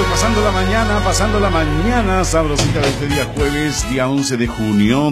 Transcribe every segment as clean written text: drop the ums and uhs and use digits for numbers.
pasando la mañana, sabrosita de este día jueves, día 11 de junio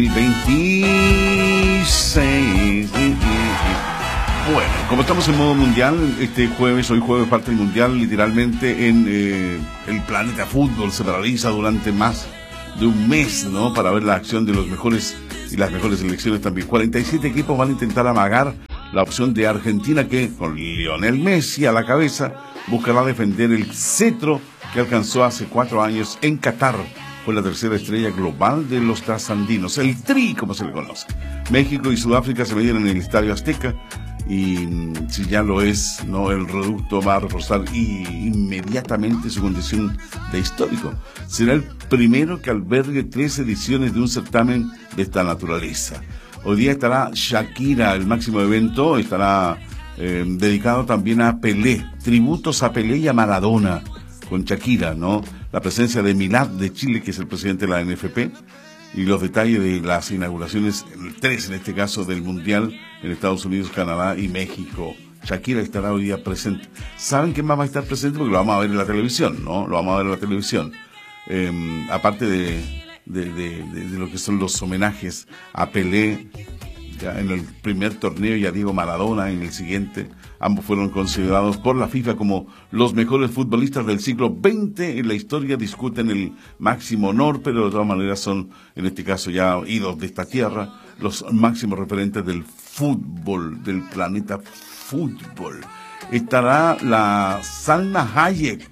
2026. Bueno, como estamos en modo mundial, hoy jueves parte el mundial, literalmente en el planeta fútbol se paraliza durante más de un mes, ¿no? Para ver la acción de los mejores y las mejores selecciones también. 47 equipos van a intentar amagar la opción de Argentina, que con Lionel Messi a la cabeza buscará defender el cetro que alcanzó hace 4 años en Qatar. Fue la tercera estrella global de los trasandinos, el Tri, como se le conoce. México y Sudáfrica se midieron en el Estadio Azteca, y si ya lo es, ¿no?, el reducto va a reforzar inmediatamente su condición de histórico. Será el primero que albergue 3 ediciones de un certamen de esta naturaleza. Hoy día estará Shakira, el máximo evento estará dedicado también a Pelé, tributos a Pelé y a Maradona, con Shakira, ¿no? La presencia de Milad de Chile, que es el presidente de la NFP, y los detalles de las inauguraciones, 3 en este caso, del Mundial en Estados Unidos, Canadá y México. Shakira estará hoy día presente. ¿Saben quién más va a estar presente? Porque lo vamos a ver en la televisión, ¿no? Lo vamos a ver en la televisión. Aparte de lo que son los homenajes a Pelé, ya en el primer torneo, y a Diego Maradona en el siguiente. Ambos fueron considerados por la FIFA como los mejores futbolistas del siglo XX en la historia. Discuten el máximo honor, pero de todas maneras son, en este caso, ya ídolos de esta tierra, los máximos referentes del fútbol, del planeta fútbol. Estará la Salma Hayek,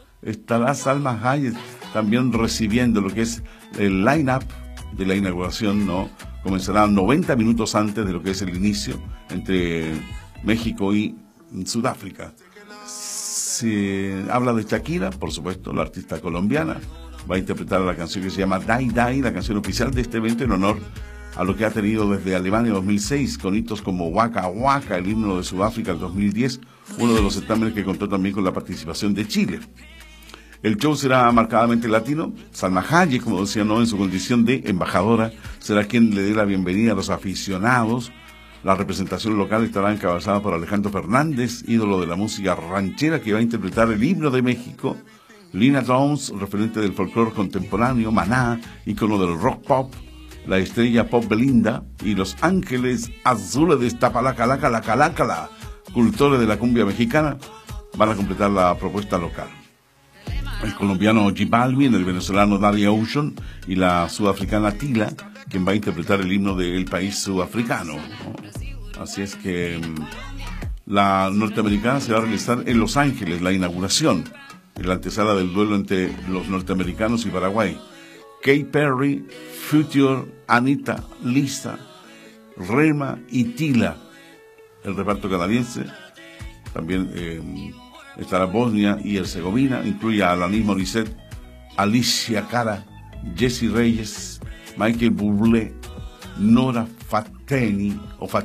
también recibiendo lo que es el line-up de la inauguración, ¿no? Comenzará 90 minutos antes de lo que es el inicio entre México y Sudáfrica. Se habla de Shakira, por supuesto, la artista colombiana. Va a interpretar la canción que se llama Die Die, la canción oficial de este evento, en honor a lo que ha tenido desde Alemania 2006, con hitos como Waka Waka, el himno de Sudáfrica del 2010, uno de los certámenes que contó también con la participación de Chile. El show será marcadamente latino. Salma Hayek, como decía, ¿no?, en su condición de embajadora, será quien le dé la bienvenida a los aficionados. La representación local estará encabezada por Alejandro Fernández, ídolo de la música ranchera, que va a interpretar el himno de México. Lina Downs, referente del folclore contemporáneo. Maná, ícono del rock pop. La estrella pop Belinda. Y Los Ángeles Azules de Iztapalacalacalacalacala, cultores de la cumbia mexicana, van a completar la propuesta local. El colombiano J Balvin, el venezolano Daddy Ocean y la sudafricana Tila, quien va a interpretar el himno del país sudafricano, ¿no? Así es que la norteamericana se va a realizar en Los Ángeles, la inauguración, en la antesala del duelo entre los norteamericanos y Paraguay. Katy Perry, Future, Anita, Lisa, Rema y Tila. El reparto canadiense también estará Bosnia y Herzegovina, incluye a Alanis Morissette, Alicia Cara, Jessie Reyes, Michael Bublé, Nora Fatei,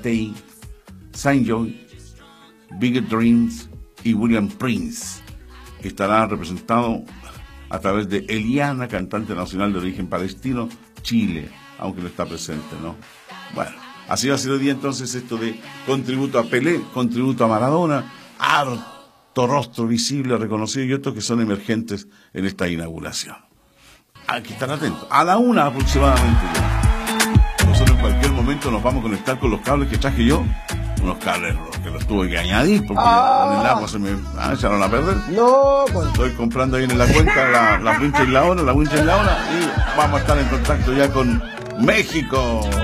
Saint John, Bigger Dreams y William Prince. Estará representado a través de Eliana, cantante nacional de origen palestino, Chile, aunque no está presente, ¿no? Bueno, así va a ser hoy día entonces esto de contributo a Pelé, contributo a Maradona, harto rostro visible, reconocido, y otros que son emergentes en esta inauguración. Hay que estar atentos. A la 1 aproximadamente ya. Nosotros en cualquier momento nos vamos a conectar con los cables que traje yo. Unos cables que los tuve que añadir porque ya con el agua se me echaron a perder. No, pues. Estoy comprando ahí en la cuenta la wincha y la hora, y vamos a estar en contacto ya con México.